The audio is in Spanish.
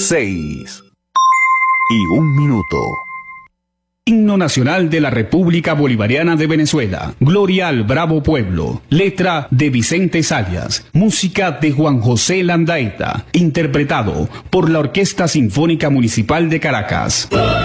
6:01. Himno Nacional de la República Bolivariana de Venezuela. Gloria al bravo pueblo. Letra de Vicente Sayas. Música de Juan José Landaeta. Interpretado por la Orquesta Sinfónica Municipal de Caracas.